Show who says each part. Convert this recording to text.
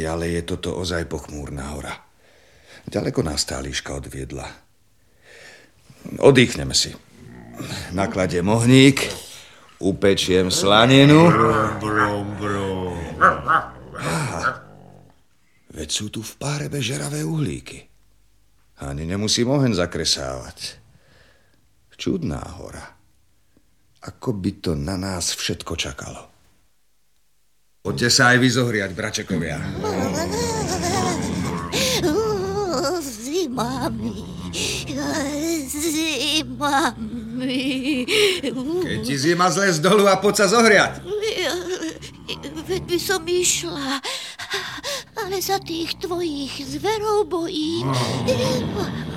Speaker 1: ale je toto ozaj pochmúrna hora. Ďaleko nás tá líška odviedla. Oddychneme si. Nakladiem ohník, upečiem slaninu. Veď sú tu v párebe žeravé uhlíky. Ani nemusím oheň zakresávať. Čudná hora. Ako by to na nás všetko čakalo. Poďte sa aj vy zohriať, bračekovia.
Speaker 2: Zimami.
Speaker 1: Keď ti zima zle z dolu a poď sa zohriať.
Speaker 2: Veď by som išla, ale sa tých tvojich zverov bojím.